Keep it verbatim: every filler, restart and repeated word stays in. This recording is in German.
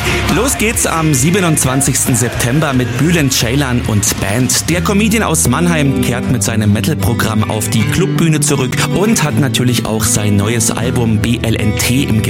Los geht's am siebenundzwanzigsten September mit Bülent Ceylan und Band. Der Comedian aus Mannheim kehrt mit seinem Metal-Programm auf die Clubbühne zurück und hat natürlich auch sein neues Album B L N T im Gepäck.